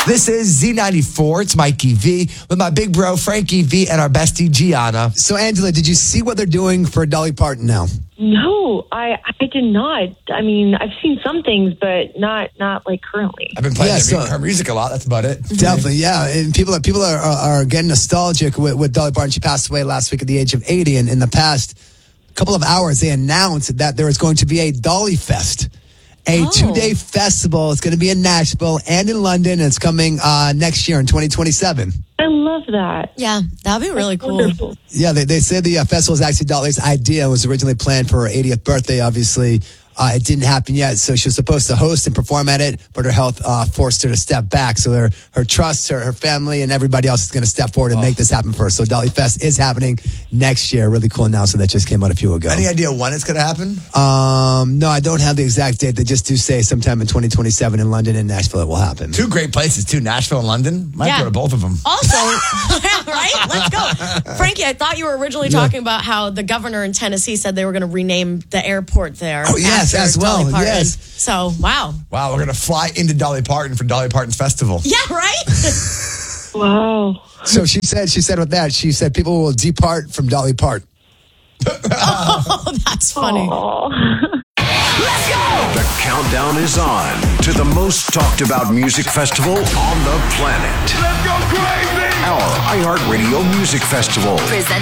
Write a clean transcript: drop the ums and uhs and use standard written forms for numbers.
This is Z94. It's Mikey V with my big bro, Frankie V, and our bestie, Gianna. So, Angela, did you see what they're doing for Dolly Parton now? No, I did not. I mean, I've seen some things, but not like currently. I've been playing her music a lot. That's about it. Definitely, yeah. And people are getting nostalgic with Dolly Parton. She passed away last week at the age of 80. And in the past couple of hours, they announced that there is going to be a Dolly Fest. A 2-day festival. It's going to be in Nashville and in London. And it's coming next year in 2027. I love that. Yeah, that'd be really cool. Wonderful. Yeah, they say the festival is actually Dolly's idea. It was originally planned for her 80th birthday. Obviously, it didn't happen yet. So she was supposed to host and perform at it, but her health forced her to step back. So her trust, her family, and everybody else is going to step forward and make this happen for her. So Dolly Fest is happening next year. Really cool announcement that just came out a few ago. Any idea when it's going to happen? No, I don't have the exact date. They just do say sometime in 2027 in London and Nashville it will happen. Two great places, too. Nashville and London. Might go to both of them. Also, right? Let's go. Frankie, I thought you were originally talking about how the governor in Tennessee said they were going to rename the airport there. Oh, yes, as well. Dolly Parton. Yes. So, wow. Wow, we're going to fly into Dolly Parton for Dolly Parton's festival. Yeah, right? Wow. So she said with that, she said people will depart from Dolly Parton. Oh, that's funny. The countdown is on to the most talked about music festival on the planet. Let's go crazy! Our iHeartRadio Music Festival.